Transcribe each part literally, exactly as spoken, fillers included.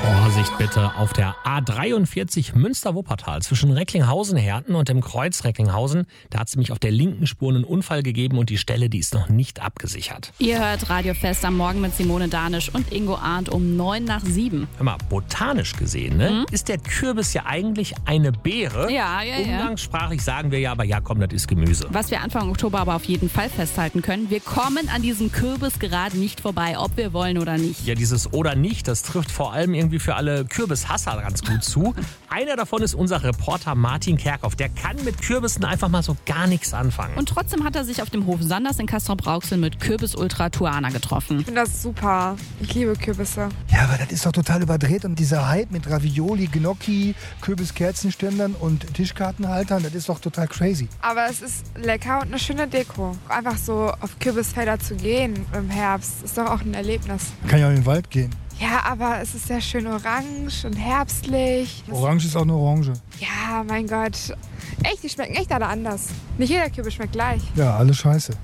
Vorsicht bitte auf der A dreiundvierzig Münster-Wuppertal zwischen Recklinghausen-Herten und dem Kreuz Recklinghausen. Da hat es nämlich auf der linken Spur einen Unfall gegeben und die Stelle, die ist noch nicht abgesichert. Ihr hört Radio Fest am Morgen mit Simone Danisch und Ingo Arndt um neun nach sieben. Hör mal, botanisch gesehen, ne, Mhm. ist der Kürbis ja eigentlich eine Beere. Ja, ja, ja. Umgangssprachlich sagen wir ja, aber ja komm, das ist Gemüse. Was wir Anfang Oktober aber auf jeden Fall festhalten können, wir kommen an diesem Kürbis gerade nicht vorbei, ob wir wollen oder nicht. Ja, dieses oder nicht, das trifft vor allem irgendwie für alle Kürbishasser ganz gut zu. Einer davon ist unser Reporter Martin Kerkhoff. Der kann mit Kürbissen einfach mal so gar nichts anfangen. Und trotzdem hat er sich auf dem Hof Sanders in Castrop-Rauxel mit Kürbis Ultra Tuana getroffen. Ich finde das super. Ich liebe Kürbisse. Ja, aber das ist doch total überdreht. Und dieser Hype mit Ravioli, Gnocchi, Kürbiskerzenständern und Tischkartenhaltern, das ist doch total crazy. Aber es ist lecker und eine schöne Deko. Einfach so auf Kürbisfelder zu gehen im Herbst ist doch auch ein Erlebnis. Man kann ja auch in den Wald gehen. Ja, aber es ist sehr schön orange und herbstlich. Orange ist auch eine Orange. Ja, mein Gott. Echt, die schmecken echt alle anders. Nicht jeder Kürbis schmeckt gleich. Ja, alles scheiße.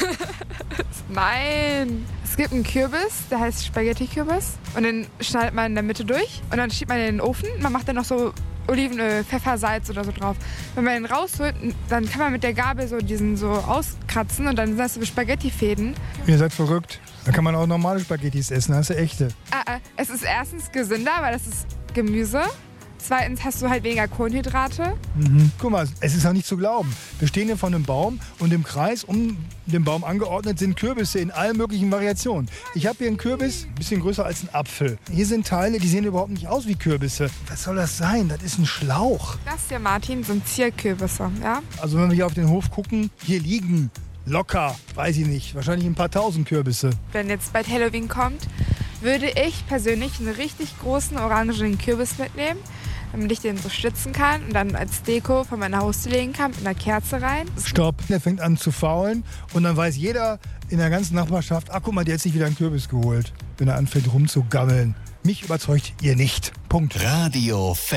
Nein. Es gibt einen Kürbis, der heißt Spaghetti-Kürbis. Und den schneidet man in der Mitte durch. Und dann schiebt man in den Ofen. Man macht dann noch so Olivenöl, Pfeffer, Salz oder so drauf. Wenn man den rausholt, dann kann man mit der Gabel so diesen so auskratzen. Und dann sind das so Spaghetti-Fäden. Ihr seid verrückt. Da kann man auch normale Spaghettis essen, das ist echte. Äh, äh, es ist erstens gesünder, weil das ist Gemüse. Zweitens hast du halt weniger Kohlenhydrate. Mhm. Guck mal, es ist auch nicht zu glauben. Wir stehen hier vor einem Baum und im Kreis um den Baum angeordnet sind Kürbisse in allen möglichen Variationen. Ich habe hier einen Kürbis, ein bisschen größer als ein Apfel. Hier sind Teile, die sehen überhaupt nicht aus wie Kürbisse. Was soll das sein? Das ist ein Schlauch. Das hier, Martin, sind Zierkürbisse, ja? Also wenn wir hier auf den Hof gucken, hier liegen locker, weiß ich nicht, wahrscheinlich ein paar tausend Kürbisse. Wenn jetzt bald Halloween kommt, würde ich persönlich einen richtig großen orangenen Kürbis mitnehmen, damit ich den so stützen kann und dann als Deko von meiner Haustür legen kann mit einer Kerze rein. Stopp, der fängt an zu faulen und dann weiß jeder in der ganzen Nachbarschaft, ach guck mal, der hat sich wieder einen Kürbis geholt, wenn er anfängt rumzugammeln. Mich überzeugt ihr nicht. Punkt. Radio Fest.